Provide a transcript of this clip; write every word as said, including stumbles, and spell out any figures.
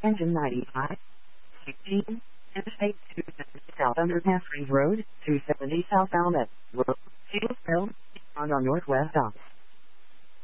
Engine ninety-five. sixteen. Interstate two seventy South Underpass Ring Road, two seventy South Almet Road, Field Road, on our northwest ops.